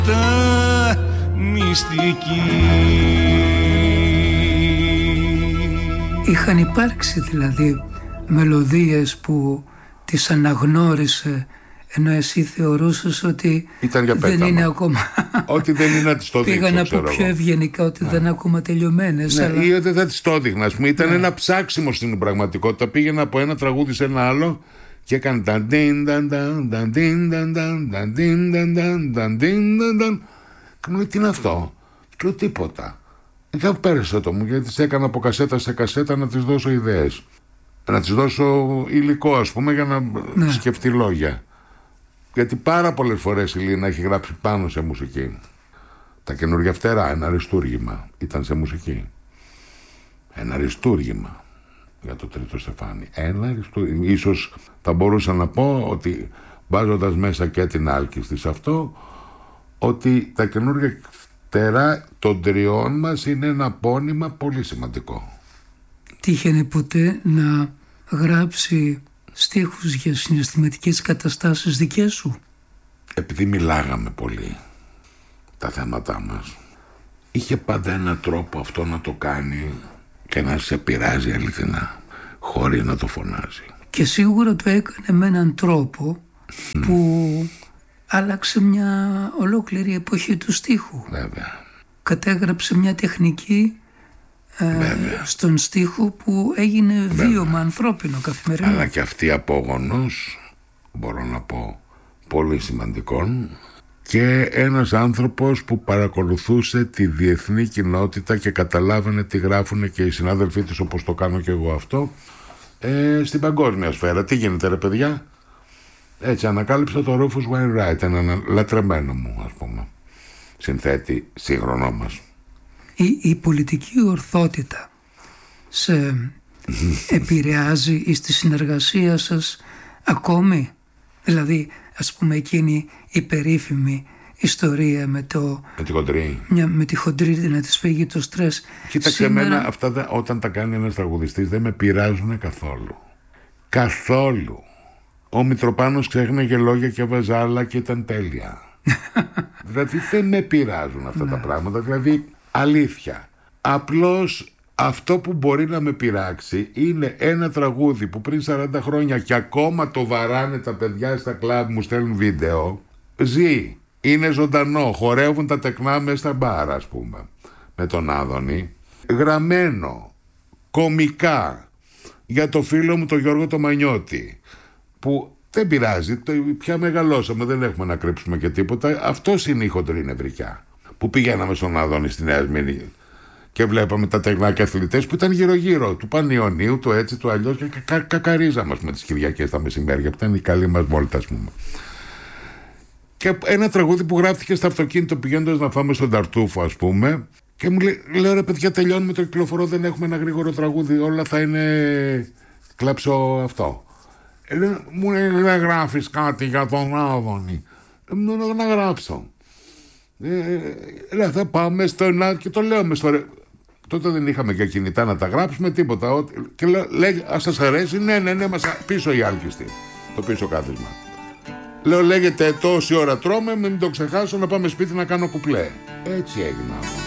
μυστική. Είχαν υπάρξει δηλαδή μελωδίες που τις αναγνώρισε, ενώ εσύ θεωρούσες ότι δεν είναι ακόμα. Ότι δεν είναι να τις το δείξω. Πήγαν από πιο ευγενικά ότι δεν είναι ακόμα τελειωμένες. Ναι, αλλά... ή ότι δεν τις το έδειχνα. Ήταν ένα ψάξιμο στην πραγματικότητα. Πήγαινα από ένα τραγούδι σε ένα άλλο και έκανε τα ντιν ταν ταν ταν ντιν ταν ταν ταν ντιν ταν ταν ταν ντιν ταν ταν. Και μου λέει, τι είναι αυτό? Και λέω, τίποτα. Και πέρασε το μου, γιατί τις έκανα από κασέτα σε κασέτα να τις δώσω ιδέες. Να τις δώσω υλικό, ας πούμε, για να σκεφτεί λόγια. Γιατί πάρα πολλές φορές η Λίνα έχει γράψει πάνω σε μουσική. Τα καινούργια φτερά, ένα αριστούργημα, ήταν σε μουσική. Ένα αριστούργημα για το τρίτο στεφάνι. Ένα αριστούργημα. Ίσως θα μπορούσα να πω ότι βάζοντας μέσα και την άλκηστη σε αυτό, ότι τα καινούργια φτερά των τριών μας είναι ένα πόνημα πολύ σημαντικό. Τύχαινε ποτέ να γράψει στίχους για συναισθηματικές καταστάσεις δικές σου? Επειδή μιλάγαμε πολύ τα θέματά μας, είχε πάντα έναν τρόπο αυτό να το κάνει και να σε πειράζει αληθινά, χωρίς να το φωνάζει. Και σίγουρα το έκανε με έναν τρόπο που άλλαξε μια ολόκληρη εποχή του στίχου. Βέβαια. Κατέγραψε μια τεχνική στον στίχο που έγινε βίωμα ανθρώπινο καθημερινό. Αλλά και αυτή απόγονος, μπορώ να πω, πολύ σημαντικών, και ένας άνθρωπος που παρακολουθούσε τη διεθνή κοινότητα και καταλάβαινε τι γράφουν και οι συνάδελφοί τους, όπως το κάνω και εγώ αυτό, στην παγκόσμια σφαίρα. Τι γίνεται ρε παιδιά? Έτσι ανακάλυψα το Rufus Wainwright, έναν λατρεμένο μου, ας πούμε, συνθέτη σύγχρονό μας. Η πολιτική ορθότητα σε επηρεάζει ή στη συνεργασία σας ακόμη? Δηλαδή, ας πούμε, εκείνη η περίφημη ιστορία με τη χοντρή. Με τη χοντρή να της φύγει το στρες. Κοίταξε, εμένα αυτά όταν τα κάνει ένας τραγουδιστής δεν με πειράζουν καθόλου. Καθόλου. Ο Μητροπάνος ξέχναγε λόγια και βαζάλα και ήταν τέλεια. Δηλαδή δεν με πειράζουν αυτά τα πράγματα. Δηλαδή αλήθεια. Απλώς αυτό που μπορεί να με πειράξει είναι ένα τραγούδι που πριν 40 χρόνια και ακόμα το βαράνε τα παιδιά στα κλαμπ, μου στέλνουν βίντεο. Ζει, είναι ζωντανό, χορεύουν τα τεκνά μέσα στα μπαρ, ας πούμε, με τον Άδωνη. Γραμμένο, κομικά, για το φίλο μου τον Γιώργο το Μανιώτη, που δεν πειράζει, πια μεγαλώσαμε, δεν έχουμε να κρύψουμε και τίποτα. Αυτός είναι η χοντρή νευρικιά. Που πηγαίναμε στον Άδωνη στη Νέα Σμύρνη και βλέπαμε τα τεγνάκια αθλητές που ήταν γύρω-γύρω του Πανιωνίου, του έτσι, του αλλιώς, και κακαρίζαμε με τις Κυριακές τα μεσημέρια, που ήταν η καλή μας βόλτα, ας πούμε. Και ένα τραγούδι που γράφτηκε στο αυτοκίνητο πηγαίνοντας να φάμε στον Ταρτούφο, ας πούμε, και μου λέει, λέω ρε παιδιά, τελειώνουμε το κυκλοφορώ, δεν έχουμε ένα γρήγορο τραγούδι, όλα θα είναι κλέψω αυτό. Μου λέει, δεν γράφεις κάτι για τον Άδωνη? Να γράψω. Θα πάμε στο ένα και το λέω στο... Τότε δεν είχαμε και κινητά να τα γράψουμε τίποτα. Και λέει, ας σας αρέσει? Ναι, μας πίσω η άλκηστη, το πίσω κάθισμα. Λέω, λέγεται τόση ώρα τρώμε, μην το ξεχάσω να πάμε σπίτι να κάνω κουπλέ. Έτσι έγινα.